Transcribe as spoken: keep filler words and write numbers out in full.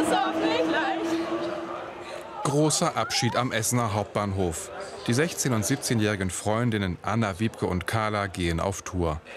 Großer Abschied am Essener Hauptbahnhof. Die sechzehn- und siebzehnjährigen Freundinnen Anna, Wiebke und Carla gehen auf Tour.